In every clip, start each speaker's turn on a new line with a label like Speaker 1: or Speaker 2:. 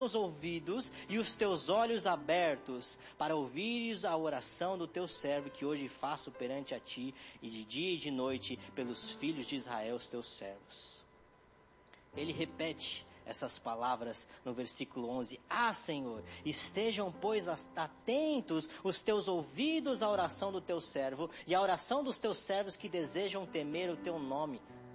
Speaker 1: os ouvidos e os teus olhos abertos, para ouvires a oração do teu servo, que hoje faço perante a ti, e de dia e de noite, pelos filhos de Israel, os teus servos. Ele repete essas palavras no versículo 11. Senhor, estejam, pois, atentos os teus ouvidos à oração do teu servo, e à oração dos teus servos que desejam temer o teu nome.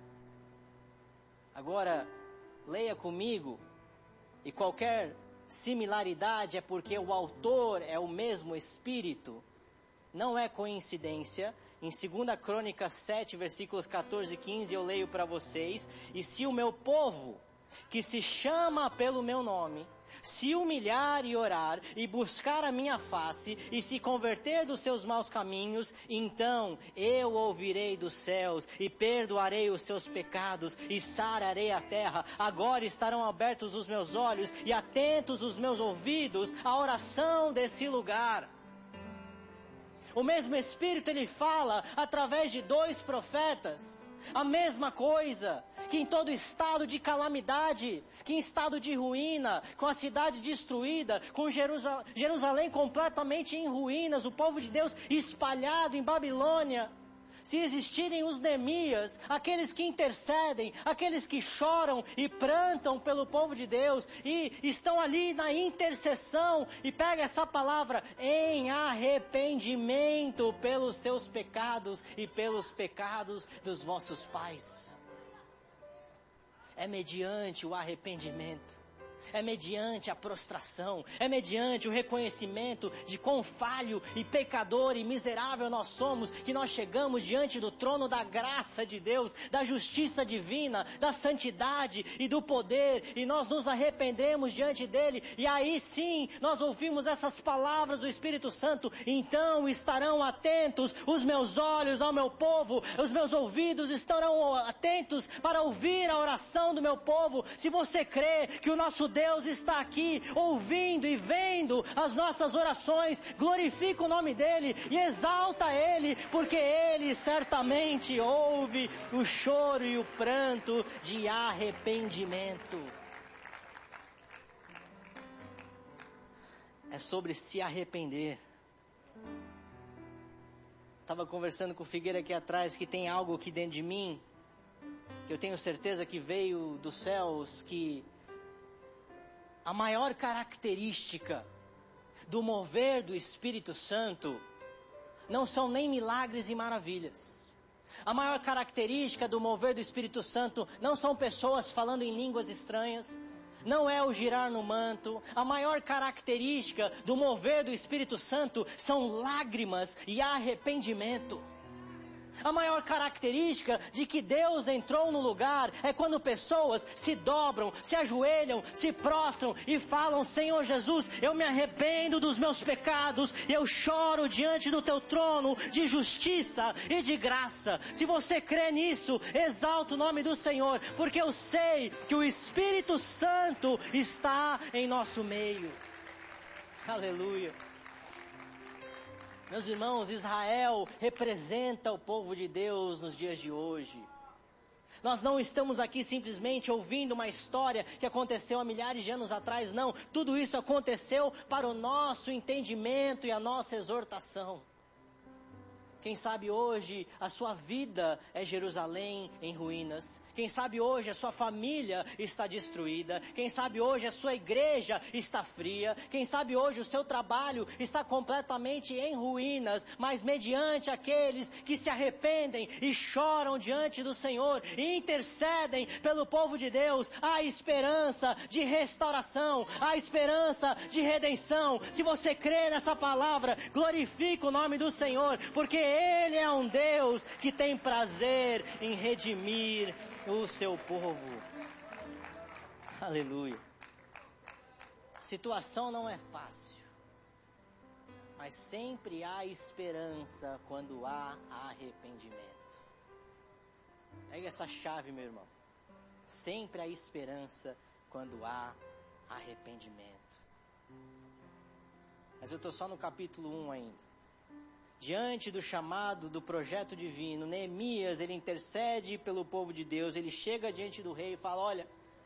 Speaker 1: Agora, leia comigo. E qualquer similaridade é porque o autor é o mesmo Espírito. Não é coincidência. Em 2 Crônicas 7, versículos 14 e 15, eu leio para vocês. E se o meu povo, que se chama pelo meu nome, se humilhar e orar, e buscar a minha face, e se converter dos seus maus caminhos, então eu ouvirei dos céus, e perdoarei os seus pecados, e sararei a terra. Agora estarão abertos os meus olhos, e atentos os meus ouvidos, à oração desse lugar. O mesmo Espírito, ele fala através de 2 profetas, a mesma coisa, que em todo estado de calamidade, que em estado de ruína, com a cidade destruída, com Jerusalém completamente em ruínas, o povo de Deus espalhado em Babilônia, se existirem os Neemias, aqueles que intercedem, aqueles que choram e prantam pelo povo de Deus, e estão ali na intercessão, e pega essa palavra, em arrependimento pelos seus pecados e pelos pecados dos vossos pais. É mediante o arrependimento, é mediante a prostração, é mediante o reconhecimento de quão falho e pecador e miserável nós somos, que nós chegamos diante do trono da graça de Deus, da justiça divina, da santidade e do poder, e nós nos arrependemos diante dele, e aí sim nós ouvimos essas palavras do Espírito Santo. Então estarão atentos os meus olhos ao meu povo, os meus ouvidos estarão atentos para ouvir a oração do meu povo. Se você crê que o nosso Deus está aqui ouvindo e vendo as nossas orações, glorifica o nome dele e exalta ele, porque ele certamente ouve o choro e o pranto de arrependimento. É sobre se arrepender. Estava conversando com o Figueira aqui atrás, que tem algo aqui dentro de mim, que eu tenho certeza que veio dos céus, que a maior característica do mover do Espírito Santo não são nem milagres e maravilhas. A maior característica do mover do Espírito Santo não são pessoas falando em línguas estranhas, não é o girar no manto. A maior característica do mover do Espírito Santo são lágrimas e arrependimento. A maior característica de que Deus entrou no lugar é quando pessoas se dobram, se ajoelham, se prostram e falam: Senhor Jesus, eu me arrependo dos meus pecados, eu choro diante do teu trono de justiça e de graça. Se você crê nisso, exalta o nome do Senhor, porque eu sei que o Espírito Santo está em nosso meio. Aleluia. Meus irmãos, Israel representa o povo de Deus nos dias de hoje. Nós não estamos aqui simplesmente ouvindo uma história que aconteceu há milhares de anos atrás, não. Tudo isso aconteceu para o nosso entendimento e a nossa exortação. Quem sabe hoje a sua vida é Jerusalém em ruínas. Quem sabe hoje a sua família está destruída. Quem sabe hoje a sua igreja está fria. Quem sabe hoje o seu trabalho está completamente em ruínas. Mas mediante aqueles que se arrependem e choram diante do Senhor e intercedem pelo povo de Deus, há esperança de restauração, há esperança de redenção. Se você crê nessa palavra, glorifica o nome do Senhor, porque Ele é um Deus que tem prazer em redimir o seu povo. Aleluia. A situação não é fácil, mas sempre há esperança quando há arrependimento. Pega essa chave, meu irmão. Sempre há esperança quando há arrependimento. Mas eu estou só no capítulo 1 ainda. Diante do chamado do projeto divino, Neemias, ele intercede pelo povo de Deus, ele chega diante do rei e fala: olha,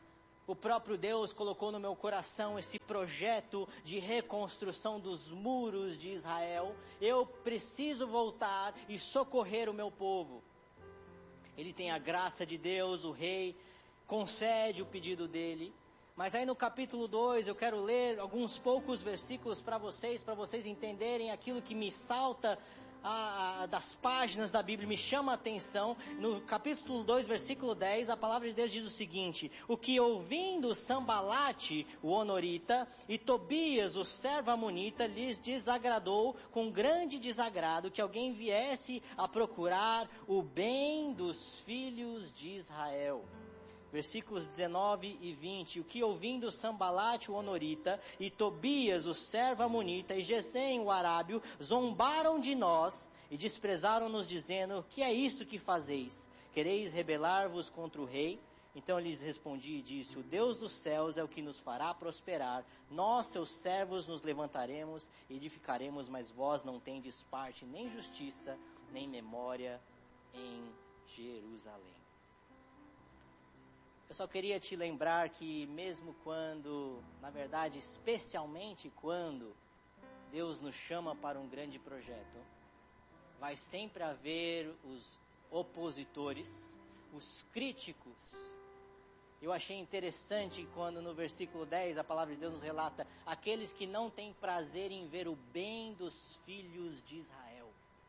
Speaker 1: o próprio Deus colocou no meu coração esse projeto de reconstrução dos muros de Israel. Eu preciso voltar e socorrer o meu povo. Ele tem a graça de Deus, o rei concede o pedido dele. Mas aí no capítulo 2 eu quero ler alguns poucos versículos para vocês entenderem aquilo que me salta das páginas da Bíblia, me chama a atenção. No capítulo 2, versículo 10, a palavra de Deus diz o seguinte: o que ouvindo Sambalate, o honorita, e Tobias, o servo amonita, lhes desagradou com grande desagrado que alguém viesse a procurar o bem dos filhos de Israel. Versículos 19 e 20, o que ouvindo Sambalate, o honorita, e Tobias, o servo amonita, e Gesem, o arábio, zombaram de nós e desprezaram-nos, dizendo: que é isto que fazeis? Quereis rebelar-vos contra o rei? Então eu lhes respondi e disse: o Deus dos céus é o que nos fará prosperar. Nós, seus servos, nos levantaremos e edificaremos, mas vós não tendes parte, nem justiça, nem memória em Jerusalém. Eu só queria te lembrar que mesmo quando, na verdade, especialmente quando Deus nos chama para um grande projeto, vai sempre haver os opositores, os críticos. Eu achei interessante quando no versículo 10 a palavra de Deus nos relata: aqueles que não têm prazer em ver o bem dos filhos de Israel.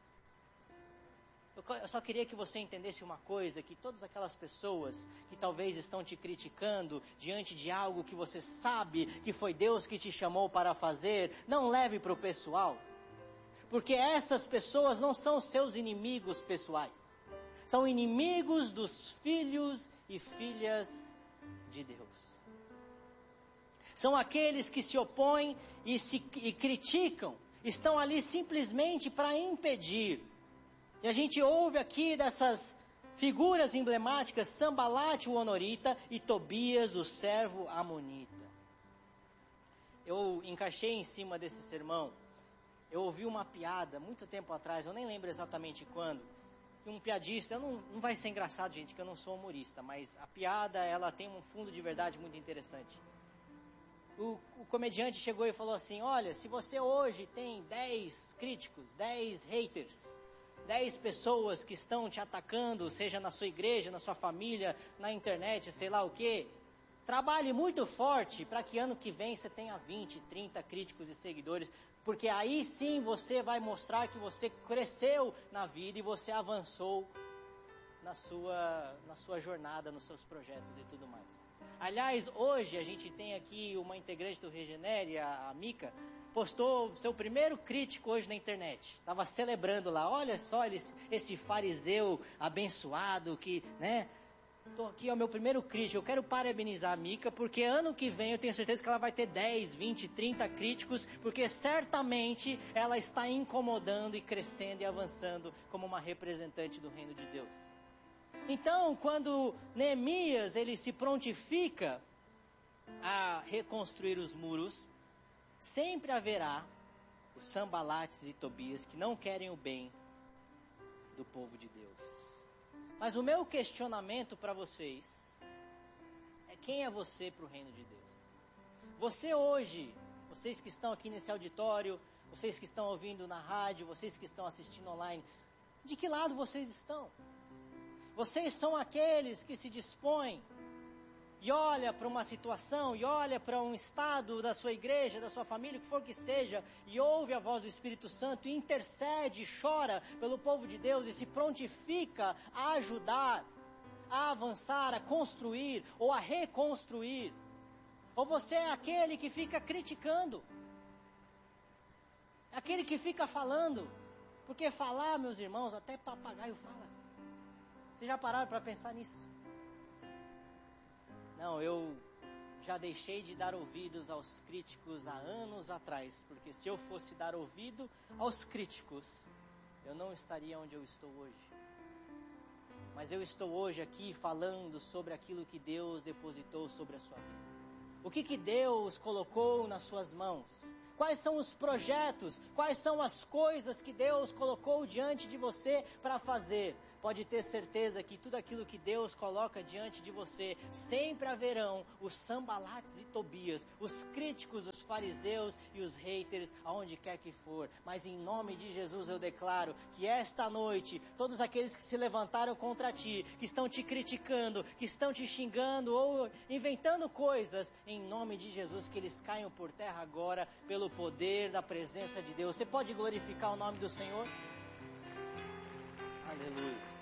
Speaker 1: Eu só queria que você entendesse uma coisa, que todas aquelas pessoas que talvez estão te criticando diante de algo que você sabe que foi Deus que te chamou para fazer, não leve para o pessoal, porque essas pessoas não são seus inimigos pessoais, são inimigos dos filhos e filhas de Deus. São aqueles que se opõem e criticam, estão ali simplesmente para impedir. E a gente ouve aqui dessas figuras emblemáticas, Sambalate, o honorita, e Tobias, o servo amonita. Eu encaixei em cima desse sermão, eu ouvi uma piada muito tempo atrás, eu nem lembro exatamente quando, que um piadista, não vai ser engraçado, gente, que eu não sou humorista, mas a piada, ela tem um fundo de verdade muito interessante. O comediante chegou e falou assim: olha, se você hoje tem 10 críticos, 10 haters, 10 pessoas que estão te atacando, seja na sua igreja, na sua família, na internet, sei lá o quê, trabalhe muito forte para que ano que vem você tenha 20, 30 críticos e seguidores, porque aí sim você vai mostrar que você cresceu na vida e você avançou na sua jornada, nos seus projetos e tudo mais. Aliás, hoje a gente tem aqui uma integrante do Regenere, a Mica, postou seu primeiro crítico hoje na internet. Estava celebrando lá, olha só esse fariseu abençoado que, né? Estou aqui, é o meu primeiro crítico. Eu quero parabenizar a Mica, porque ano que vem eu tenho certeza que ela vai ter 10, 20, 30 críticos, porque certamente ela está incomodando e crescendo e avançando como uma representante do reino de Deus. Então, quando Neemias ele se prontifica a reconstruir os muros, sempre haverá os Sambalates e Tobias que não querem o bem do povo de Deus. Mas o meu questionamento para vocês é: quem é você para o reino de Deus? Você hoje, vocês que estão aqui nesse auditório, vocês que estão ouvindo na rádio, vocês que estão assistindo online, de que lado vocês estão? Vocês são aqueles que se dispõem e olha para uma situação, e olha para um estado da sua igreja, da sua família, o que for que seja, e ouve a voz do Espírito Santo, e intercede, chora pelo povo de Deus, e se prontifica a ajudar, a avançar, a construir, ou a reconstruir. Ou você é aquele que fica criticando, aquele que fica falando, porque falar, meus irmãos, até papagaio fala. Vocês já pararam para pensar nisso? Não, eu já deixei de dar ouvidos aos críticos há anos atrás, porque se eu fosse dar ouvido aos críticos, eu não estaria onde eu estou hoje. Mas eu estou hoje aqui falando sobre aquilo que Deus depositou sobre a sua vida. O que Deus colocou nas suas mãos? Quais são os projetos? Quais são as coisas que Deus colocou diante de você para fazer? pode ter certeza que tudo aquilo que Deus coloca diante de você, sempre haverão os Sanbalates e Tobias, os críticos, os fariseus e os haters, aonde quer que for. Mas em nome de Jesus eu declaro que esta noite, todos aqueles que se levantaram contra ti, que estão te criticando, que estão te xingando ou inventando coisas, em nome de Jesus, que eles caiam por terra agora, pelo poder da presença de Deus. Você pode glorificar o nome do Senhor? Aleluia.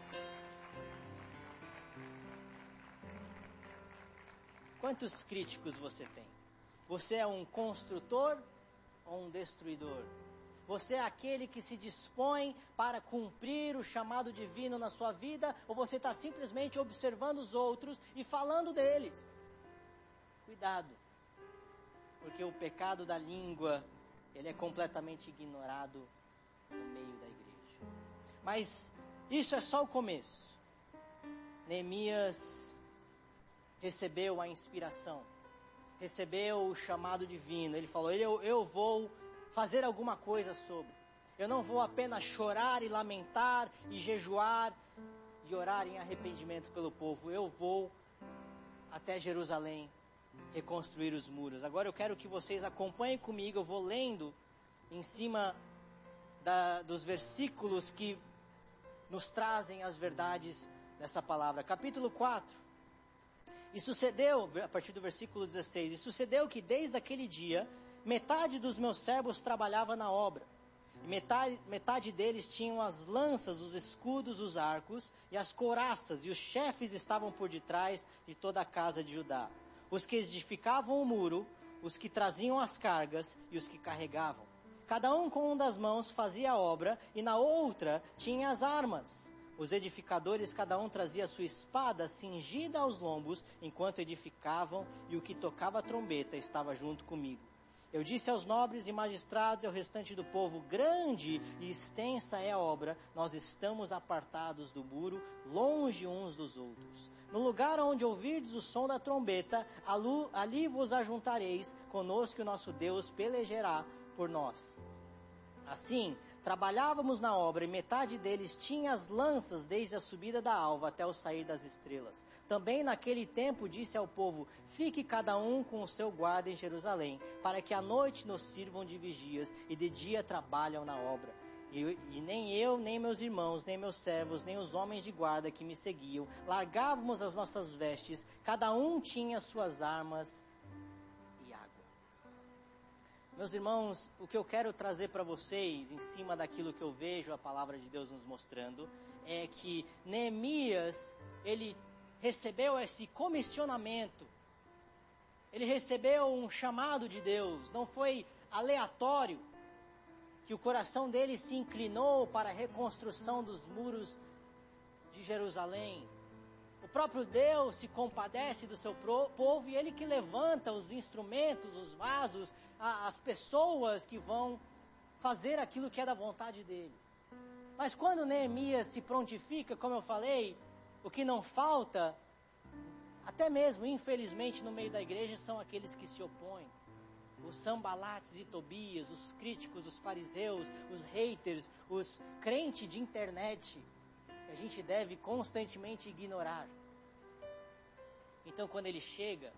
Speaker 1: Quantos críticos você tem? Você é um construtor ou um destruidor? Você é aquele que se dispõe para cumprir o chamado divino na sua vida? Ou você está simplesmente observando os outros e falando deles? Cuidado, porque o pecado da língua, ele é completamente ignorado no meio da igreja. Mas isso é só o começo. Neemias recebeu a inspiração, recebeu o chamado divino. Ele falou, eu vou fazer alguma coisa sobre. Eu não vou apenas chorar e lamentar e jejuar e orar em arrependimento pelo povo. Eu vou até Jerusalém reconstruir os muros. Agora eu quero que vocês acompanhem comigo. Eu vou lendo em cima dos versículos que nos trazem as verdades dessa palavra. Capítulo 4. E sucedeu, a partir do versículo 16, e sucedeu que desde aquele dia, metade dos meus servos trabalhava na obra. E metade deles tinham as lanças, os escudos, os arcos e as couraças, e os chefes estavam por detrás de toda a casa de Judá. Os que edificavam o muro, os que traziam as cargas e os que carregavam. Cada um com uma das mãos fazia a obra, e na outra tinha as armas. Os edificadores, cada um trazia a sua espada cingida aos lombos, enquanto edificavam, e o que tocava a trombeta estava junto comigo. Eu disse aos nobres e magistrados e ao restante do povo, grande e extensa é a obra, nós estamos apartados do muro, longe uns dos outros. No lugar onde ouvirdes o som da trombeta, ali vos ajuntareis, conosco o nosso Deus pelejará por nós. Assim, trabalhávamos na obra e metade deles tinha as lanças desde a subida da alva até o sair das estrelas. Também naquele tempo disse ao povo, fique cada um com o seu guarda em Jerusalém, para que à noite nos sirvam de vigias e de dia trabalham na obra. E nem eu, nem meus irmãos, nem meus servos, nem os homens de guarda que me seguiam, largávamos as nossas vestes, cada um tinha suas armas e água. Meus irmãos, o que eu quero trazer para vocês, em cima daquilo que eu vejo a palavra de Deus nos mostrando, é que Neemias, ele recebeu esse comissionamento, ele recebeu um chamado de Deus, não foi aleatório, que o coração dele se inclinou para a reconstrução dos muros de Jerusalém. O próprio Deus se compadece do seu povo e ele que levanta os instrumentos, os vasos, as pessoas que vão fazer aquilo que é da vontade dele. Mas quando Neemias se prontifica, como eu falei, o que não falta, até mesmo infelizmente no meio da igreja, são aqueles que se opõem. Os Sanbalates e Tobias, os críticos, os fariseus, os haters, os crentes de internet, que a gente deve constantemente ignorar. Então quando ele chega,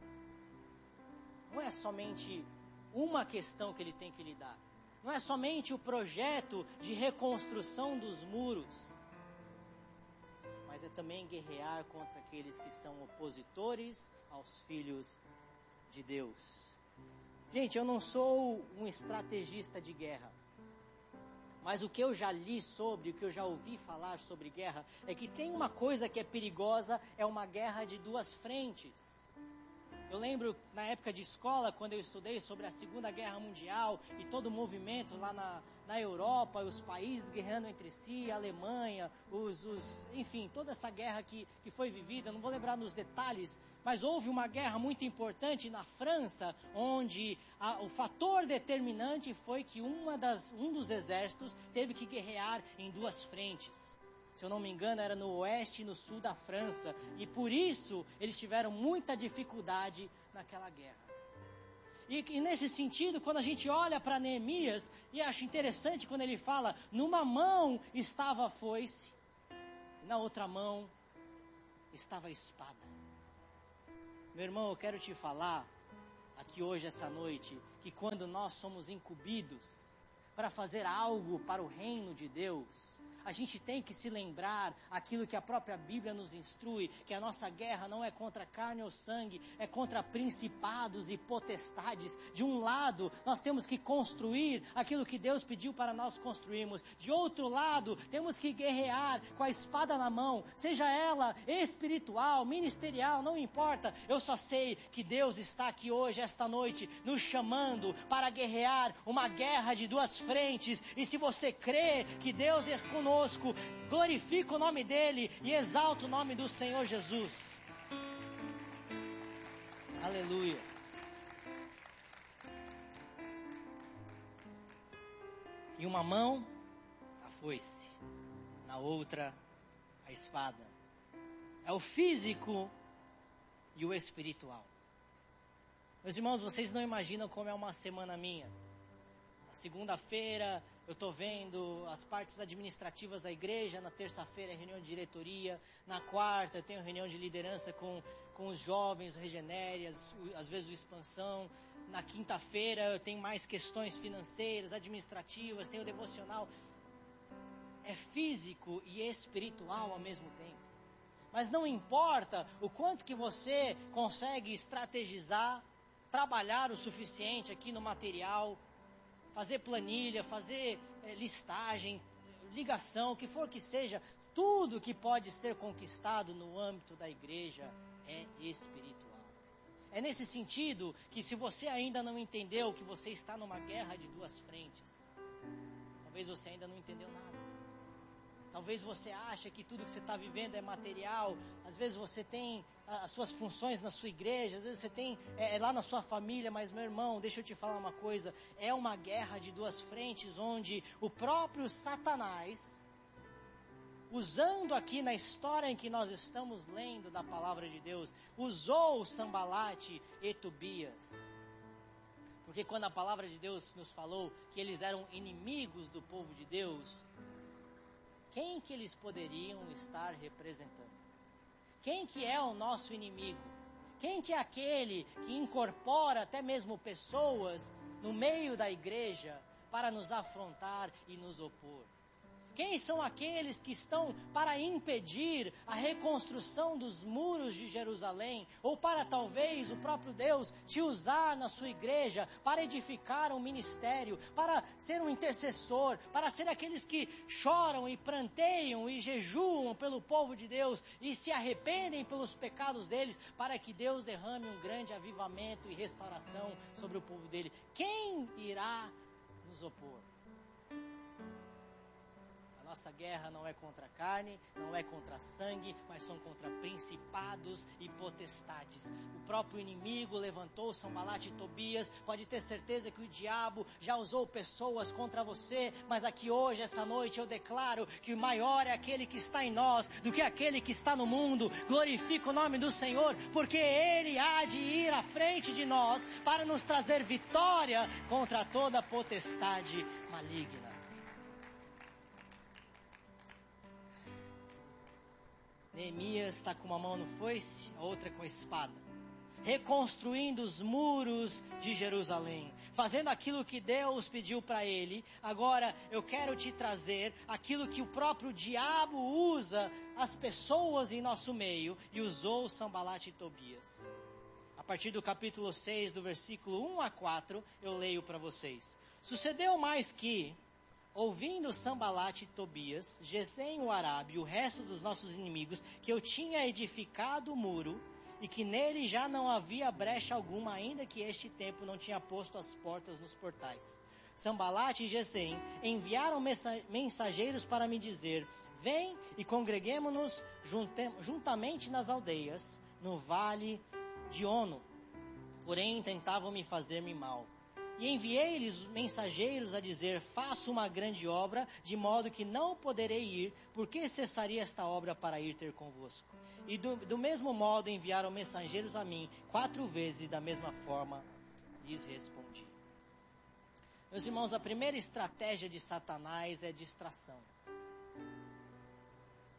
Speaker 1: não é somente uma questão que ele tem que lidar, não é somente o projeto de reconstrução dos muros, mas é também guerrear contra aqueles que são opositores aos filhos de Deus. Gente, eu não sou um estrategista de guerra, mas o que eu já li sobre, o que eu já ouvi falar sobre guerra, é que tem uma coisa que é perigosa, é uma guerra de duas frentes. Eu lembro na época de escola, quando eu estudei sobre a Segunda Guerra Mundial e todo o movimento lá na Europa, os países guerreando entre si, a Alemanha, enfim, toda essa guerra que foi vivida, não vou lembrar nos detalhes, mas houve uma guerra muito importante na França, onde o fator determinante foi que um dos exércitos teve que guerrear em duas frentes. Se eu não me engano, era no oeste e no sul da França. E por isso, eles tiveram muita dificuldade naquela guerra. E nesse sentido, quando a gente olha para Neemias, e acho interessante quando ele fala, numa mão estava a foice, e na outra mão estava a espada. Meu irmão, eu quero te falar aqui hoje, essa noite, que quando nós somos incumbidos para fazer algo para o reino de Deus, a gente tem que se lembrar aquilo que a própria Bíblia nos instrui, que a nossa guerra não é contra carne ou sangue, é contra principados e potestades. De um lado, nós temos que construir aquilo que Deus pediu para nós construirmos. De outro lado, temos que guerrear com a espada na mão, seja ela espiritual, ministerial, não importa. Eu só sei que Deus está aqui hoje, esta noite, nos chamando para guerrear uma guerra de duas frentes. E se você crê que Deus é conosco, glorifica o nome dele e exalta o nome do Senhor Jesus. Aleluia. Em uma mão a foice, na outra a espada. É o físico e o espiritual. Meus irmãos, vocês não imaginam como é uma semana minha. Na segunda-feira eu estou vendo as partes administrativas da igreja, na terça-feira é reunião de diretoria, na quarta eu tenho reunião de liderança com os jovens, o Regenere, às vezes o Expansão, na quinta-feira eu tenho mais questões financeiras, administrativas, tenho o devocional. É físico e espiritual ao mesmo tempo. Mas não importa o quanto que você consegue estrategizar, trabalhar o suficiente aqui no material, fazer planilha, fazer listagem, ligação, o que for que seja, tudo que pode ser conquistado no âmbito da igreja é espiritual. É nesse sentido que, se você ainda não entendeu que você está numa guerra de duas frentes, talvez você ainda não entendeu nada. Talvez você ache que tudo que você está vivendo é material. Às vezes você tem as suas funções na sua igreja. Às vezes você tem lá na sua família. Mas, meu irmão, deixa eu te falar uma coisa. É uma guerra de duas frentes, onde o próprio Satanás, usando aqui na história em que nós estamos lendo da palavra de Deus, usou Sambalate e Tobias. Porque quando a palavra de Deus nos falou que eles eram inimigos do povo de Deus, quem que eles poderiam estar representando? Quem que é o nosso inimigo? Quem que é aquele que incorpora até mesmo pessoas no meio da igreja para nos afrontar e nos opor? Quem são aqueles que estão para impedir a reconstrução dos muros de Jerusalém? Ou para talvez o próprio Deus te usar na sua igreja para edificar um ministério, para ser um intercessor, para ser aqueles que choram e pranteiam e jejuam pelo povo de Deus e se arrependem pelos pecados deles, para que Deus derrame um grande avivamento e restauração sobre o povo dele. Quem irá nos opor? Nossa guerra não é contra a carne, não é contra sangue, mas são contra principados e potestades. O próprio inimigo levantou Sambalate e Tobias. Pode ter certeza que o diabo já usou pessoas contra você, mas aqui hoje, essa noite, eu declaro que o maior é aquele que está em nós do que aquele que está no mundo. Glorifica o nome do Senhor, porque Ele há de ir à frente de nós para nos trazer vitória contra toda potestade maligna. Neemias está com uma mão no foice, a outra com a espada, reconstruindo os muros de Jerusalém, fazendo aquilo que Deus pediu para ele. Agora eu quero te trazer aquilo que o próprio diabo usa as pessoas em nosso meio, e usou Sambalate e Tobias. A partir do capítulo 6, do versículo 1 a 4, eu leio para vocês. Sucedeu mais que, ouvindo Sambalate e Tobias, Gesem o Arabe e o resto dos nossos inimigos, que eu tinha edificado o muro, e que nele já não havia brecha alguma, ainda que este tempo não tinha posto as portas nos portais. Sambalate e Gesem enviaram mensageiros para me dizer: vem e congreguemo-nos juntamente nas aldeias, no vale de Ono. Porém tentavam me fazer-me mal. E enviei-lhes mensageiros a dizer: faço uma grande obra, de modo que não poderei ir, porque cessaria esta obra para ir ter convosco. E do mesmo modo enviaram mensageiros a mim 4 vezes, e da mesma forma lhes respondi. Meus irmãos, a primeira estratégia de Satanás é distração.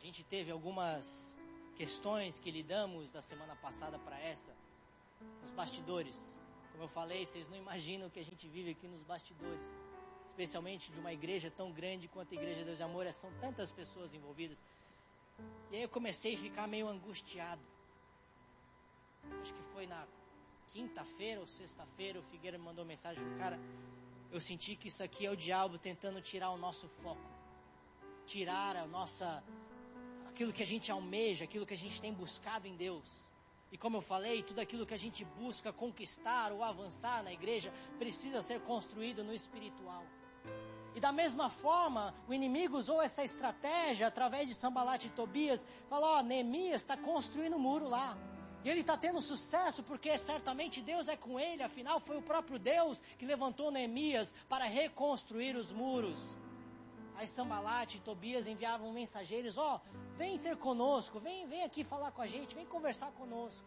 Speaker 1: A gente teve algumas questões que lidamos da semana passada para essa, nos bastidores. Como eu falei, vocês não imaginam o que a gente vive aqui nos bastidores. Especialmente de uma igreja tão grande quanto a Igreja Deus e Amor, são tantas pessoas envolvidas. E aí eu comecei a ficar meio angustiado. Acho que foi na quinta-feira ou sexta-feira, o Figueira me mandou mensagem, cara, eu senti que isso aqui é o diabo tentando tirar o nosso foco. Tirar aquilo que a gente almeja, aquilo que a gente tem buscado em Deus. E como eu falei, tudo aquilo que a gente busca conquistar ou avançar na igreja precisa ser construído no espiritual. E da mesma forma, o inimigo usou essa estratégia através de Sanbalat e Tobias. Falou, Neemias está construindo um muro lá. E ele está tendo sucesso porque certamente Deus é com ele. Afinal, foi o próprio Deus que levantou Neemias para reconstruir os muros. Aí Sanbalat e Tobias enviavam mensageiros, vem ter conosco, vem aqui falar com a gente, vem conversar conosco.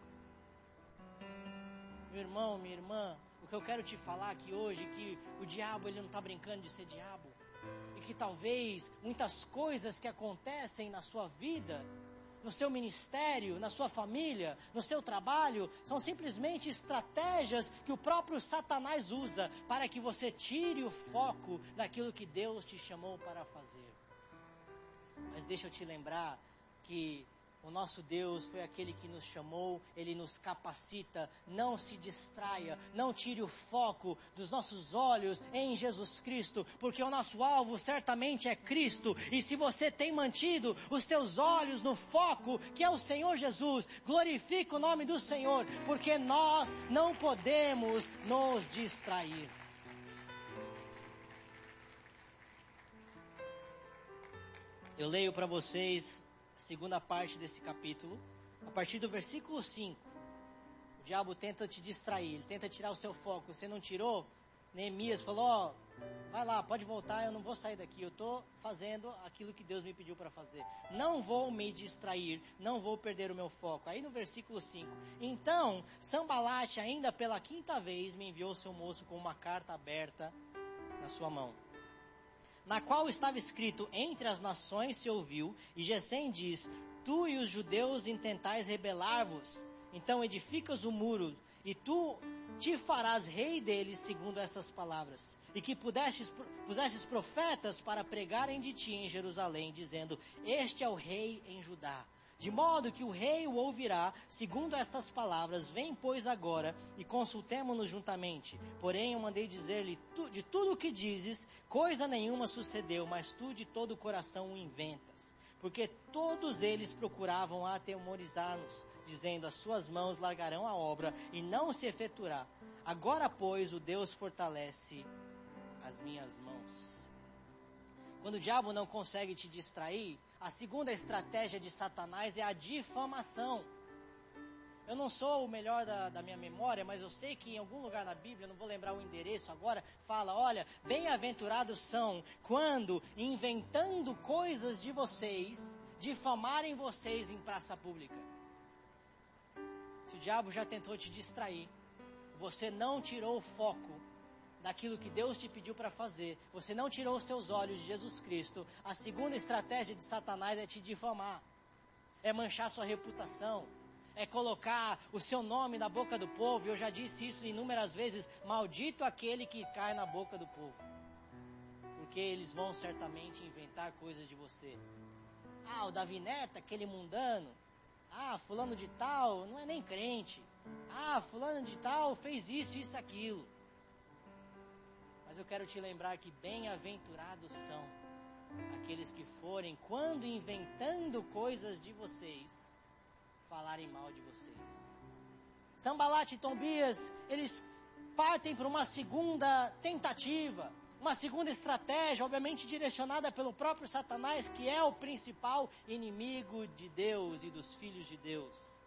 Speaker 1: Meu irmão, minha irmã, o que eu quero te falar aqui hoje é que o diabo ele não está brincando de ser diabo. E que talvez muitas coisas que acontecem na sua vida, no seu ministério, na sua família, no seu trabalho, são simplesmente estratégias que o próprio Satanás usa para que você tire o foco daquilo que Deus te chamou para fazer. Mas deixa eu te lembrar que o nosso Deus foi aquele que nos chamou, Ele nos capacita, não se distraia, não tire o foco dos nossos olhos em Jesus Cristo, porque o nosso alvo certamente é Cristo, e se você tem mantido os teus olhos no foco, que é o Senhor Jesus, glorifica o nome do Senhor, porque nós não podemos nos distrair. Eu leio para vocês a segunda parte desse capítulo, a partir do versículo 5. O diabo tenta te distrair, ele tenta tirar o seu foco. Você não tirou? Neemias falou, vai lá, pode voltar, eu não vou sair daqui, eu estou fazendo aquilo que Deus me pediu para fazer. Não vou me distrair, não vou perder o meu foco. Aí no versículo 5, então Sanbalat ainda pela quinta vez me enviou seu moço com uma carta aberta na sua mão, na qual estava escrito, entre as nações se ouviu, e Gesem diz, tu e os judeus intentais rebelar-vos, então edificas o muro, e tu te farás rei deles, segundo essas palavras, e que pusesses profetas para pregarem de ti em Jerusalém, dizendo, este é o rei em Judá. De modo que o rei o ouvirá, segundo estas palavras, vem pois agora e consultemo-nos juntamente. Porém eu mandei dizer-lhe, de tudo o que dizes, coisa nenhuma sucedeu, mas tu de todo o coração o inventas. Porque todos eles procuravam atemorizar-nos, dizendo, as suas mãos largarão a obra e não se efetuará. Agora pois o Deus fortalece as minhas mãos. Quando o diabo não consegue te distrair, a segunda estratégia de Satanás é a difamação. Eu não sou o melhor da minha memória, mas eu sei que em algum lugar na Bíblia, não vou lembrar o endereço agora, fala, olha, bem-aventurados são quando, inventando coisas de vocês, difamarem vocês em praça pública. Se o diabo já tentou te distrair, você não tirou o foco daquilo que Deus te pediu para fazer, você não tirou os teus olhos de Jesus Cristo, a segunda estratégia de Satanás é te difamar, é manchar sua reputação, é colocar o seu nome na boca do povo. Eu já disse isso inúmeras vezes, maldito aquele que cai na boca do povo, porque eles vão certamente inventar coisas de você. O Davi Neto, aquele mundano, fulano de tal, não é nem crente, fulano de tal fez isso, aquilo. Mas eu quero te lembrar que bem-aventurados são aqueles que forem, quando inventando coisas de vocês, falarem mal de vocês. Sanbalat e Tobias, eles partem para uma segunda tentativa, uma segunda estratégia, obviamente direcionada pelo próprio Satanás, que é o principal inimigo de Deus e dos filhos de Deus.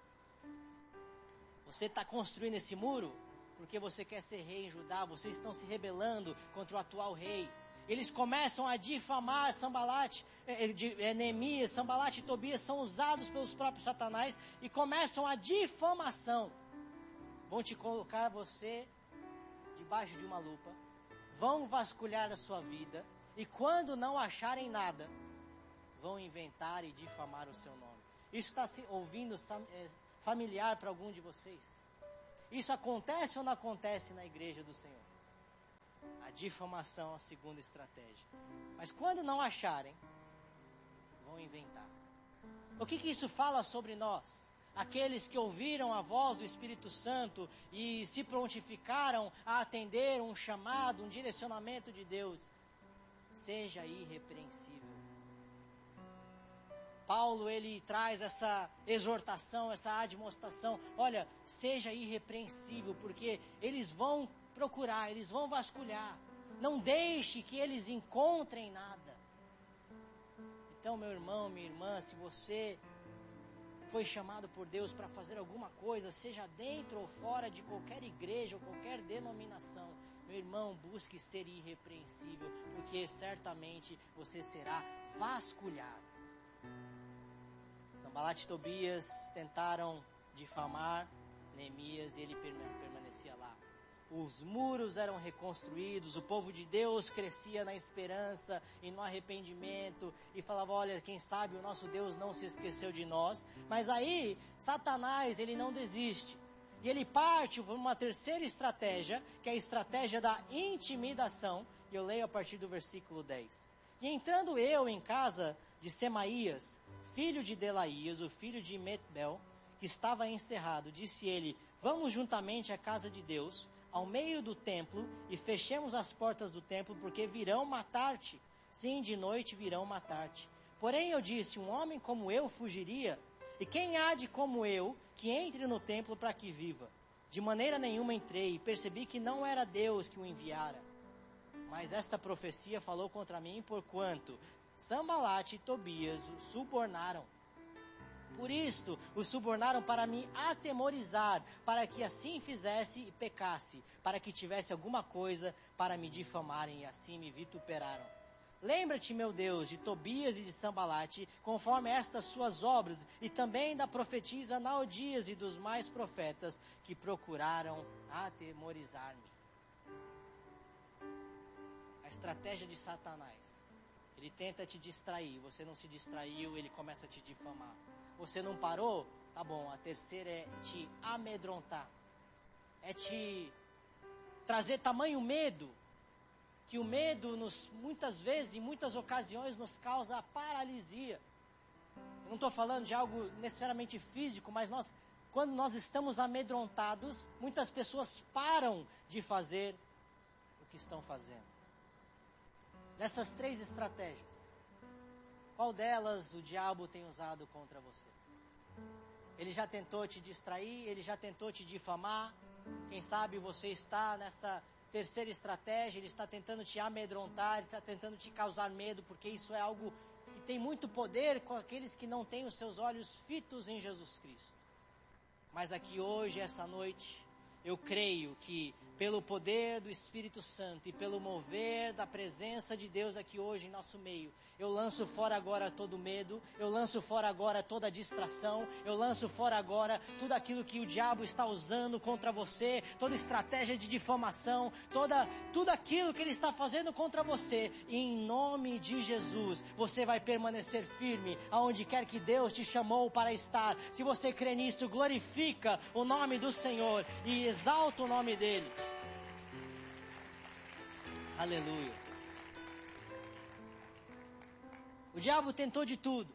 Speaker 1: Você está construindo esse muro porque você quer ser rei em Judá, vocês estão se rebelando contra o atual rei. Eles começam a difamar Sanbalat, Neemias, Sanbalat e Tobias são usados pelos próprios Satanás e começam a difamação. Vão te colocar você debaixo de uma lupa, vão vasculhar a sua vida e quando não acharem nada, vão inventar e difamar o seu nome. Isso está se ouvindo familiar para algum de vocês? Isso acontece ou não acontece na igreja do Senhor? A difamação é a segunda estratégia. Mas quando não acharem, vão inventar. O que isso fala sobre nós? Aqueles que ouviram a voz do Espírito Santo e se prontificaram a atender um chamado, um direcionamento de Deus. Seja irrepreensível. Paulo, ele traz essa exortação, essa admoestação. Olha, seja irrepreensível, porque eles vão procurar, eles vão vasculhar. Não deixe que eles encontrem nada. Então, meu irmão, minha irmã, se você foi chamado por Deus para fazer alguma coisa, seja dentro ou fora de qualquer igreja ou qualquer denominação, meu irmão, busque ser irrepreensível, porque certamente você será vasculhado. Sanbalat e Tobias tentaram difamar Neemias e ele permanecia lá. Os muros eram reconstruídos, o povo de Deus crescia na esperança e no arrependimento e falava, olha, quem sabe o nosso Deus não se esqueceu de nós. Mas aí, Satanás, ele não desiste. E ele parte por uma terceira estratégia, que é a estratégia da intimidação. E eu leio a partir do versículo 10. E entrando eu em casa de Semaías, filho de Delaías, o filho de Metbel, que estava encerrado, disse ele, vamos juntamente à casa de Deus, ao meio do templo, e fechemos as portas do templo, porque virão matar-te. Sim, de noite virão matar-te. Porém eu disse, um homem como eu fugiria, e quem há de como eu, que entre no templo para que viva? De maneira nenhuma entrei, e percebi que não era Deus que o enviara. Mas esta profecia falou contra mim, porquanto Sanbalat e Tobias o subornaram. Por isto, o subornaram para me atemorizar, para que assim fizesse e pecasse, para que tivesse alguma coisa para me difamarem, e assim me vituperaram. Lembra-te, meu Deus, de Tobias e de Sanbalat, conforme estas suas obras, e também da profetisa Naodias e dos mais profetas, que procuraram atemorizar-me. A estratégia de Satanás. Ele tenta te distrair, você não se distraiu, ele começa a te difamar. Você não parou? Tá bom, a terceira é te amedrontar. É te trazer tamanho medo, que o medo muitas vezes, em muitas ocasiões, nos causa paralisia. Eu não estou falando de algo necessariamente físico, mas quando nós estamos amedrontados, muitas pessoas param de fazer o que estão fazendo. Dessas três estratégias, qual delas o diabo tem usado contra você? Ele já tentou te distrair, ele já tentou te difamar. Quem sabe você está nessa terceira estratégia, ele está tentando te amedrontar, ele está tentando te causar medo, porque isso é algo que tem muito poder com aqueles que não têm os seus olhos fitos em Jesus Cristo. Mas aqui hoje, essa noite, eu creio que pelo poder do Espírito Santo e pelo mover da presença de Deus aqui hoje em nosso meio, eu lanço fora agora todo medo, eu lanço fora agora toda distração, eu lanço fora agora tudo aquilo que o diabo está usando contra você, toda estratégia de difamação, tudo aquilo que ele está fazendo contra você. E em nome de Jesus, você vai permanecer firme aonde quer que Deus te chamou para estar. Se você crê nisso, glorifica o nome do Senhor e exalta o nome dele. Aleluia. O diabo tentou de tudo.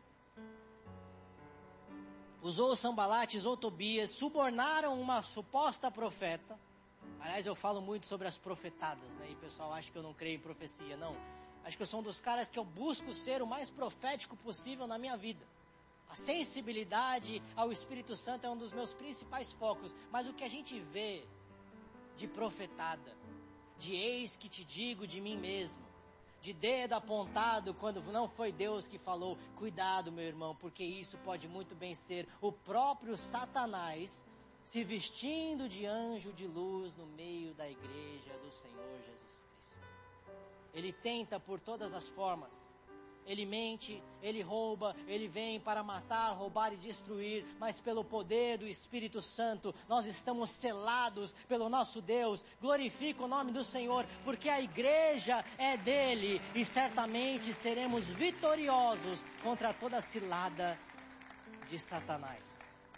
Speaker 1: Usou Sanbalat, usou Tobias, subornaram uma suposta profeta. Aliás, eu falo muito sobre as profetadas, né? E o pessoal acha que eu não creio em profecia. Não. Acho que eu sou um dos caras que eu busco ser o mais profético possível na minha vida. A sensibilidade ao Espírito Santo é um dos meus principais focos. Mas o que a gente vê de profetada, de eis que te digo de mim mesmo, de dedo apontado quando não foi Deus que falou, cuidado, meu irmão, porque isso pode muito bem ser o próprio Satanás se vestindo de anjo de luz no meio da igreja do Senhor Jesus Cristo. Ele tenta por todas as formas ele mente, ele rouba, ele vem para matar, roubar e destruir, mas pelo poder do Espírito Santo, nós estamos selados pelo nosso Deus. Glorifica o nome do Senhor, porque a igreja é dele, e certamente seremos vitoriosos contra toda a cilada de Satanás.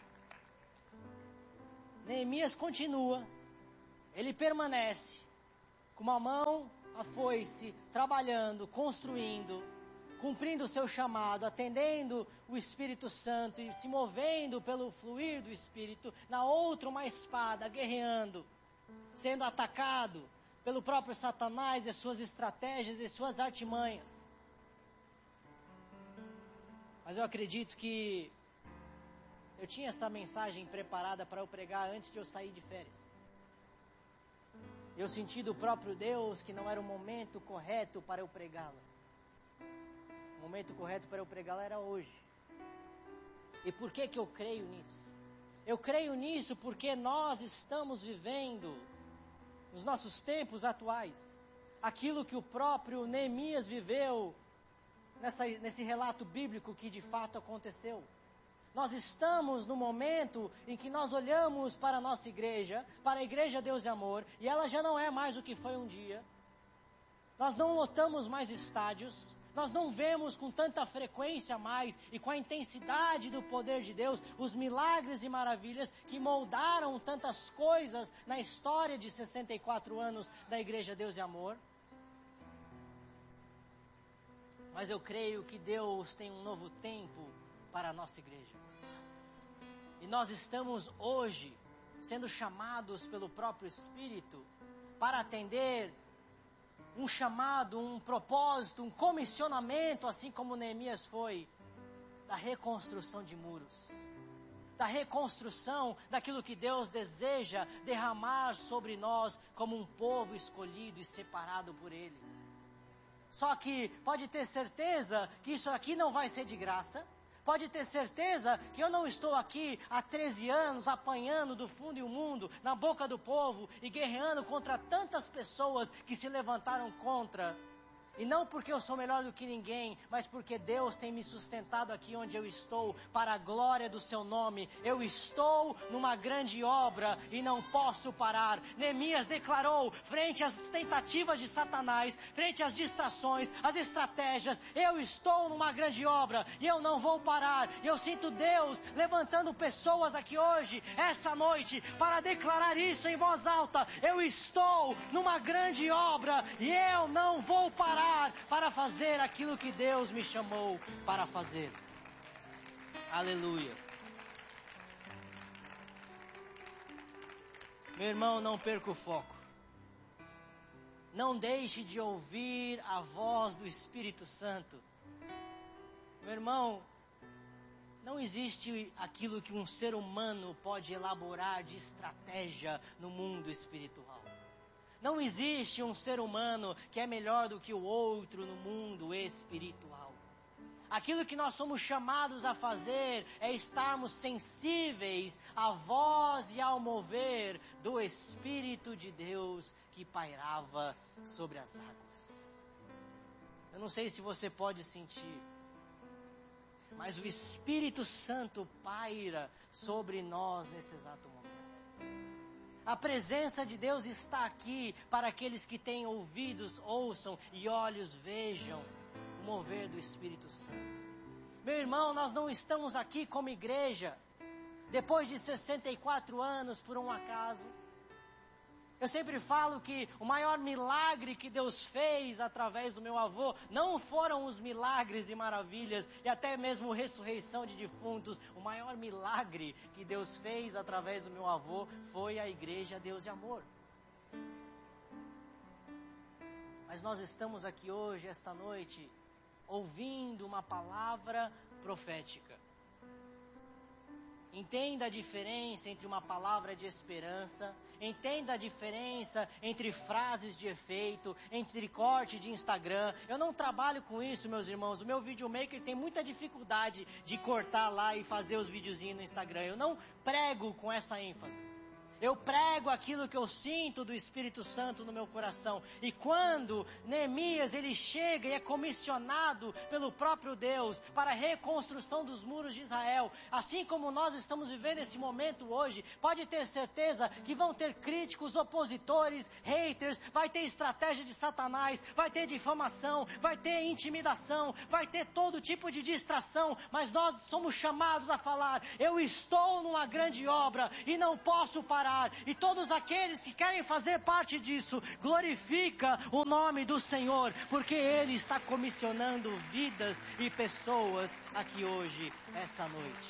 Speaker 1: Neemias continua, ele permanece, com uma mão a foice, trabalhando, construindo, cumprindo o seu chamado, atendendo o Espírito Santo e se movendo pelo fluir do Espírito, na outra uma espada, guerreando, sendo atacado pelo próprio Satanás e suas estratégias e suas artimanhas. Mas eu acredito que eu tinha essa mensagem preparada para eu pregar antes de eu sair de férias. Eu senti do próprio Deus que não era o momento correto para eu pregá-la. O momento correto para eu pregá-la era hoje. E por que eu creio nisso? Eu creio nisso porque nós estamos vivendo, nos nossos tempos atuais, aquilo que o próprio Neemias viveu nesse relato bíblico que de fato aconteceu. Nós estamos no momento em que nós olhamos para a nossa igreja, para a Igreja Deus e Amor, e ela já não é mais o que foi um dia. Nós não lotamos mais estádios, nós não vemos com tanta frequência mais e com a intensidade do poder de Deus os milagres e maravilhas que moldaram tantas coisas na história de 64 anos da Igreja Deus e Amor. Mas eu creio que Deus tem um novo tempo para a nossa igreja. E nós estamos hoje sendo chamados pelo próprio Espírito para atender um chamado, um propósito, um comissionamento, assim como Neemias foi, da reconstrução de muros, da reconstrução daquilo que Deus deseja derramar sobre nós como um povo escolhido e separado por Ele. Só que pode ter certeza que isso aqui não vai ser de graça. Pode ter certeza que eu não estou aqui há 13 anos apanhando do fundo e o mundo, na boca do povo e guerreando contra tantas pessoas que se levantaram contra. E não porque eu sou melhor do que ninguém, mas porque Deus tem me sustentado aqui onde eu estou, para a glória do seu nome. Eu estou numa grande obra e não posso parar. Neemias declarou, frente às tentativas de Satanás, frente às distrações, às estratégias, eu estou numa grande obra e eu não vou parar. E eu sinto Deus levantando pessoas aqui hoje, essa noite, para declarar isso em voz alta. Eu estou numa grande obra e eu não vou parar para fazer aquilo que Deus me chamou para fazer. Aleluia. Meu irmão, não perca o foco. Não deixe de ouvir a voz do Espírito Santo. Meu irmão, não existe aquilo que um ser humano pode elaborar de estratégia no mundo espiritual. Não existe um ser humano que é melhor do que o outro no mundo espiritual. Aquilo que nós somos chamados a fazer é estarmos sensíveis à voz e ao mover do Espírito de Deus que pairava sobre as águas. Eu não sei se você pode sentir, mas o Espírito Santo paira sobre nós nesse exato momento. A presença de Deus está aqui para aqueles que têm ouvidos, ouçam, e olhos vejam o mover do Espírito Santo. Meu irmão, nós não estamos aqui como igreja, depois de 64 anos por um acaso. Eu sempre falo que o maior milagre que Deus fez através do meu avô não foram os milagres e maravilhas e até mesmo ressurreição de defuntos. O maior milagre que Deus fez através do meu avô foi a Igreja Deus e Amor. Mas nós estamos aqui hoje, esta noite, ouvindo uma palavra profética. Entenda a diferença entre uma palavra de esperança, entenda a diferença entre frases de efeito, entre corte de Instagram. Eu não trabalho com isso, meus irmãos. O meu videomaker tem muita dificuldade de cortar lá e fazer os videozinhos no Instagram. Eu não prego com essa ênfase. Eu prego aquilo que eu sinto do Espírito Santo no meu coração. E quando Neemias ele chega e é comissionado pelo próprio Deus para a reconstrução dos muros de Israel, assim como nós estamos vivendo esse momento hoje, pode ter certeza que vão ter críticos, opositores, haters, vai ter estratégia de Satanás, vai ter difamação, vai ter intimidação, vai ter todo tipo de distração, mas nós somos chamados a falar: eu estou numa grande obra e não posso parar. E todos aqueles que querem fazer parte disso, glorifica o nome do Senhor, porque Ele está comissionando vidas e pessoas aqui hoje, essa noite.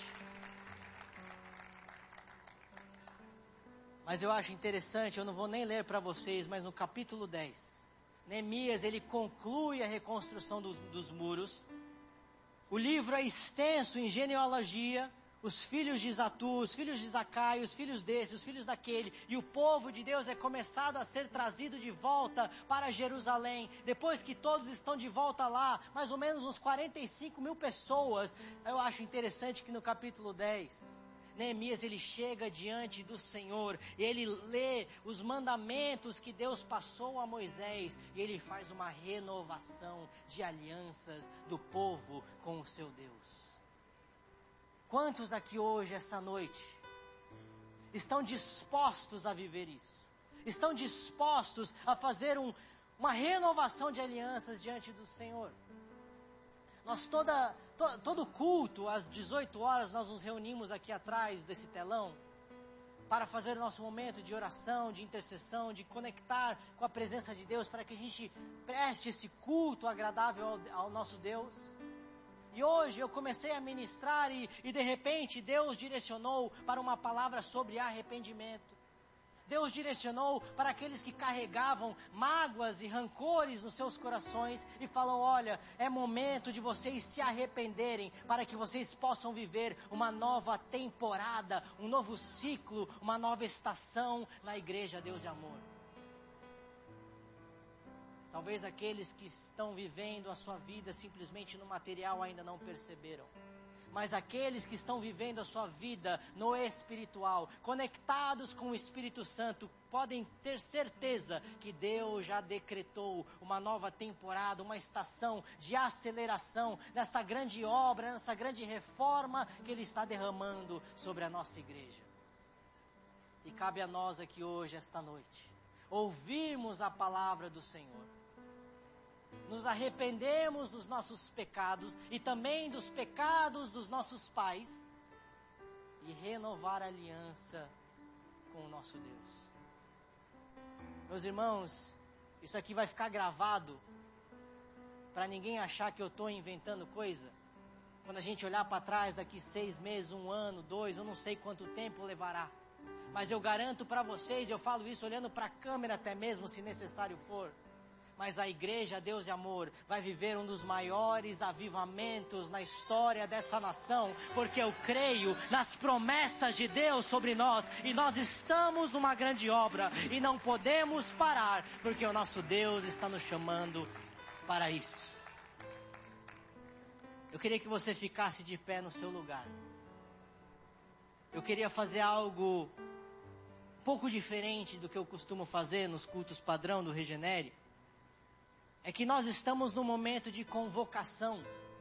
Speaker 1: Mas eu acho interessante, eu não vou nem ler para vocês, mas no capítulo 10, Neemias ele conclui a reconstrução dos muros. O livro é extenso em genealogia. Os filhos de Zatu, os filhos de Zacai, os filhos desse, os filhos daquele, e o povo de Deus é começado a ser trazido de volta para Jerusalém. Depois que todos estão de volta lá, mais ou menos uns 45 mil pessoas. Eu acho interessante que no capítulo 10, Neemias ele chega diante do Senhor, e ele lê os mandamentos que Deus passou a Moisés, e ele faz uma renovação de alianças do povo com o seu Deus. Quantos aqui hoje, essa noite, estão dispostos a viver isso? Estão dispostos a fazer uma renovação de alianças diante do Senhor? Nós todo culto, às 18 horas, nós nos reunimos aqui atrás desse telão, para fazer o nosso momento de oração, de intercessão, de conectar com a presença de Deus, para que a gente preste esse culto agradável ao nosso Deus. E hoje eu comecei a ministrar e de repente Deus direcionou para uma palavra sobre arrependimento. Deus direcionou para aqueles que carregavam mágoas e rancores nos seus corações e falou: olha, é momento de vocês se arrependerem para que vocês possam viver uma nova temporada, um novo ciclo, uma nova estação na igreja Deus de Amor. Talvez aqueles que estão vivendo a sua vida simplesmente no material ainda não perceberam. Mas aqueles que estão vivendo a sua vida no espiritual, conectados com o Espírito Santo, podem ter certeza que Deus já decretou uma nova temporada, uma estação de aceleração nessa grande obra, nessa grande reforma que Ele está derramando sobre a nossa igreja. E cabe a nós aqui hoje, esta noite, ouvirmos a palavra do Senhor. Nos arrependemos dos nossos pecados e também dos pecados dos nossos pais e renovar a aliança com o nosso Deus. Meus irmãos, isso aqui vai ficar gravado para ninguém achar que eu estou inventando coisa. Quando a gente olhar para trás daqui 6 meses, 1 ano, 2, eu não sei quanto tempo levará. Mas eu garanto para vocês, eu falo isso olhando para a câmera até mesmo, se necessário for. Mas a igreja Deus de Amor vai viver um dos maiores avivamentos na história dessa nação, porque eu creio nas promessas de Deus sobre nós, e nós estamos numa grande obra, e não podemos parar, porque o nosso Deus está nos chamando para isso. Eu queria que você ficasse de pé no seu lugar. Eu queria fazer algo um pouco diferente do que eu costumo fazer nos cultos padrão do Regenere. É que nós estamos num momento de convocação.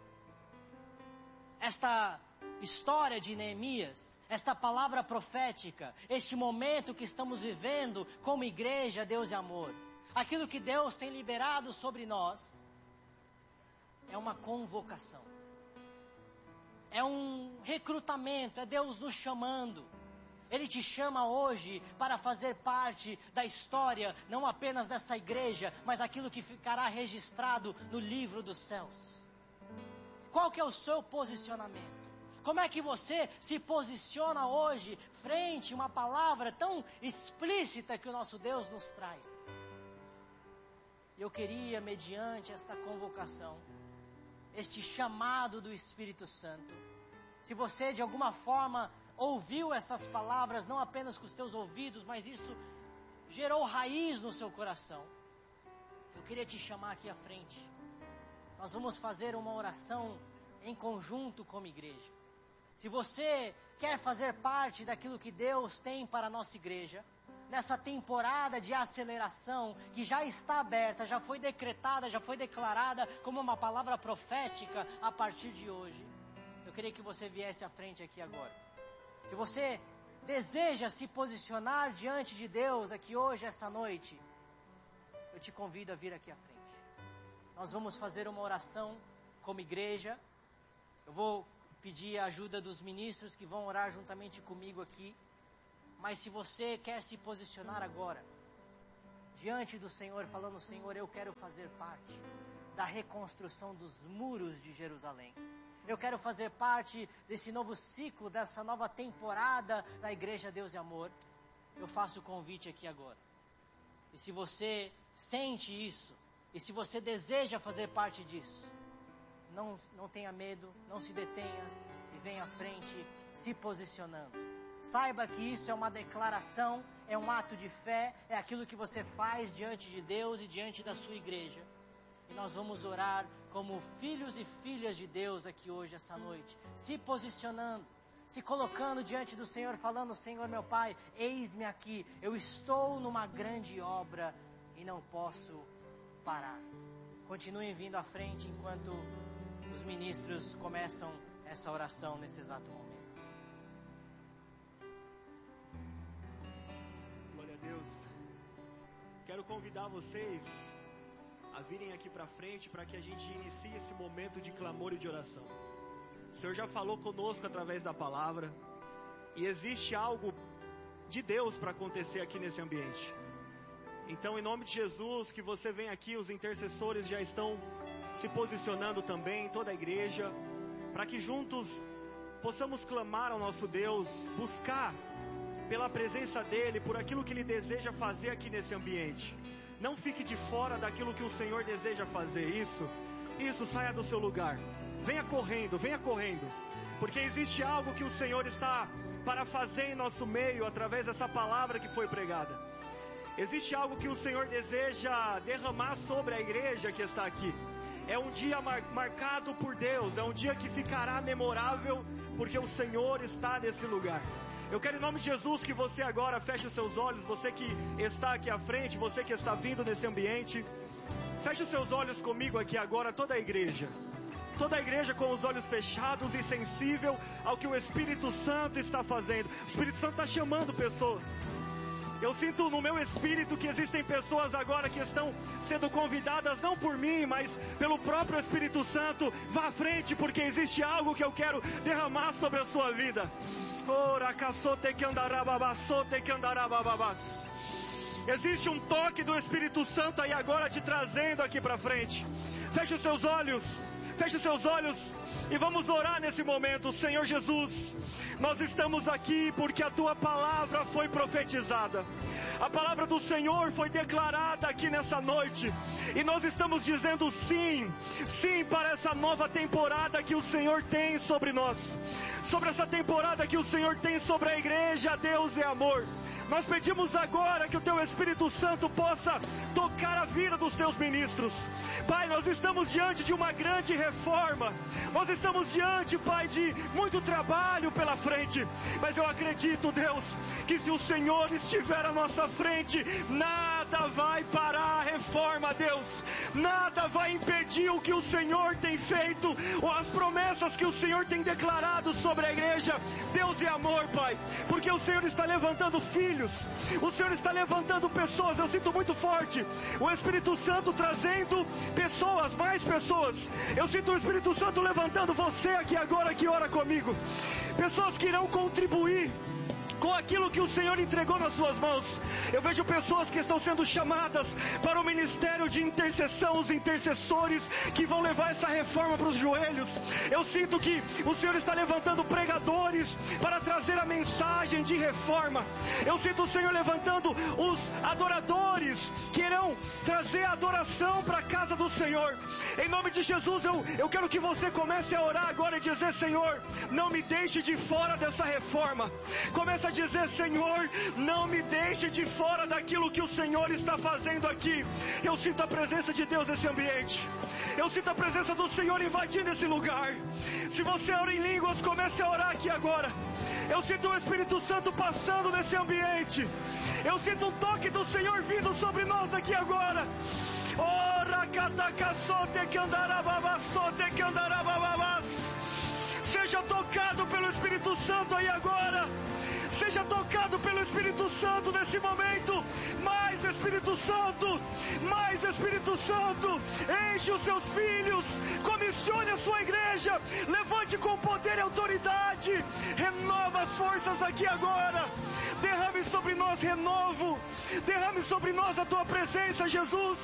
Speaker 1: Esta história de Neemias, esta palavra profética, este momento que estamos vivendo como igreja Deus de Amor, aquilo que Deus tem liberado sobre nós, é uma convocação. É um recrutamento, é Deus nos chamando. Ele te chama hoje para fazer parte da história, não apenas dessa igreja, mas aquilo que ficará registrado no livro dos céus. Qual que é o seu posicionamento? Como é que você se posiciona hoje frente a uma palavra tão explícita que o nosso Deus nos traz? Eu queria, mediante esta convocação, este chamado do Espírito Santo, se você de alguma forma ouviu essas palavras, não apenas com os teus ouvidos, mas isso gerou raiz no seu coração, eu queria te chamar aqui à frente. Nós vamos fazer uma oração em conjunto como igreja. Se você quer fazer parte daquilo que Deus tem para a nossa igreja, nessa temporada de aceleração que já está aberta, já foi decretada, já foi declarada como uma palavra profética a partir de hoje, eu queria que você viesse à frente aqui agora. Se você deseja se posicionar diante de Deus aqui hoje, essa noite, eu te convido a vir aqui à frente. Nós vamos fazer uma oração como igreja. Eu vou pedir a ajuda dos ministros que vão orar juntamente comigo aqui. Mas se você quer se posicionar agora, diante do Senhor, falando: Senhor, eu quero fazer parte da reconstrução dos muros de Jerusalém. Eu quero fazer parte desse novo ciclo, dessa nova temporada da Igreja Deus e Amor. Eu faço o convite aqui agora. E se você sente isso, e se você deseja fazer parte disso, não tenha medo, não se detenha e venha à frente se posicionando. Saiba que isso é uma declaração, é um ato de fé, é aquilo que você faz diante de Deus e diante da sua igreja. E nós vamos orar como filhos e filhas de Deus aqui hoje, essa noite, se posicionando, se colocando diante do Senhor, falando: Senhor meu Pai, eis-me aqui, eu estou numa grande obra e não posso parar. Continuem vindo à frente enquanto os ministros começam essa oração nesse exato momento.
Speaker 2: Glória a Deus. Quero convidar vocês a virem aqui para frente para que a gente inicie esse momento de clamor e de oração. O Senhor já falou conosco através da palavra e existe algo de Deus para acontecer aqui nesse ambiente. Então, em nome de Jesus, que você venha aqui, os intercessores já estão se posicionando também, toda a igreja, para que juntos possamos clamar ao nosso Deus, buscar pela presença dEle, por aquilo que Ele deseja fazer aqui nesse ambiente. Não fique de fora daquilo que o Senhor deseja fazer. Isso, saia do seu lugar. Venha correndo, porque existe algo que o Senhor está para fazer em nosso meio, através dessa palavra que foi pregada. Existe algo que o Senhor deseja derramar sobre a igreja que está aqui. É um dia marcado por Deus, é um dia que ficará memorável, porque o Senhor está nesse lugar. Eu quero, em nome de Jesus, que você agora feche os seus olhos, você que está aqui à frente, você que está vindo nesse ambiente, feche os seus olhos comigo aqui agora, toda a igreja com os olhos fechados e sensível ao que o Espírito Santo está fazendo. O Espírito Santo está chamando pessoas. Eu sinto no meu espírito que existem pessoas agora que estão sendo convidadas, não por mim, mas pelo próprio Espírito Santo. Vá à frente, porque existe algo que eu quero derramar sobre a sua vida. Existe um toque do Espírito Santo aí agora te trazendo aqui para frente. Feche os seus olhos e vamos orar nesse momento. Senhor Jesus, nós estamos aqui porque a Tua palavra foi profetizada. A palavra do Senhor foi declarada aqui nessa noite. E nós estamos dizendo sim para essa nova temporada que o Senhor tem sobre nós. Sobre essa temporada que o Senhor tem sobre a igreja, Deus é amor. Nós pedimos agora que o Teu Espírito Santo possa tocar a vida dos Teus ministros. Pai, nós estamos diante de uma grande reforma. Nós estamos diante, Pai, de muito trabalho pela frente. Mas eu acredito, Deus, que se o Senhor estiver à nossa frente, nada vai parar a reforma, Deus. Nada vai impedir o que o Senhor tem feito, ou as promessas que o Senhor tem declarado sobre a igreja. Deus é amor, Pai, porque o Senhor está levantando filhos. O Senhor está levantando pessoas. Eu sinto muito forte o Espírito Santo trazendo pessoas, mais pessoas. Eu sinto o Espírito Santo levantando você aqui agora que ora comigo. Pessoas que irão contribuir com aquilo que o Senhor entregou nas suas mãos. Eu vejo pessoas que estão sendo chamadas para o ministério de intercessão, os intercessores que vão levar essa reforma para os joelhos. Eu sinto que o Senhor está levantando pregadores para trazer a mensagem de reforma. Eu sinto o Senhor levantando os adoradores que irão trazer a adoração para a casa do Senhor. Em nome de Jesus, eu quero que você comece a orar agora e dizer: Senhor, não me deixe de fora dessa reforma. Comece a dizer: Senhor, não me deixe de fora daquilo que o Senhor está fazendo aqui. Eu sinto a presença de Deus nesse ambiente. Eu sinto a presença do Senhor invadindo esse lugar. Se você ora em línguas, comece a orar aqui agora. Eu sinto o Espírito Santo passando nesse ambiente. Eu sinto um toque do Senhor vindo sobre nós aqui agora. Seja tocado pelo Espírito Santo aí agora. Seja tocado pelo Espírito Santo nesse momento. Mais Espírito Santo, mais Espírito Santo. Enche os seus filhos, comissione a sua igreja, levante com poder e autoridade. Renova as forças aqui agora. Derrame sobre nós renovo. Derrame sobre nós a tua presença, Jesus.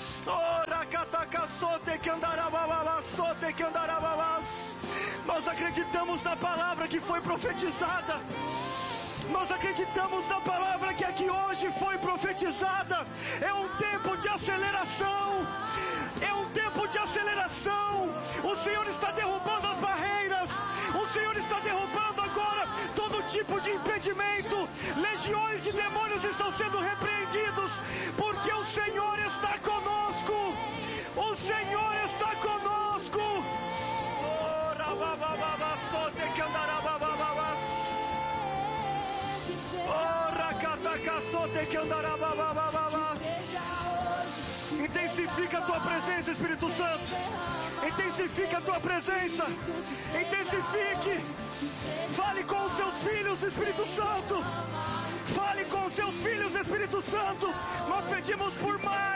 Speaker 2: Nós acreditamos na palavra que foi profetizada. Nós acreditamos na palavra que aqui hoje foi profetizada. É um tempo de aceleração. É um tempo de aceleração. O Senhor está derrubando as barreiras. O Senhor está derrubando agora todo tipo de impedimento. Legiões de demônios estão sendo repreendidos, porque o Senhor está conosco. O Senhor está conosco. Intensifica a tua presença, Espírito Santo. Intensifica a tua presença. Intensifique. Fale com os seus filhos, Espírito Santo. Fale com os seus filhos, Espírito Santo. Nós pedimos por mais.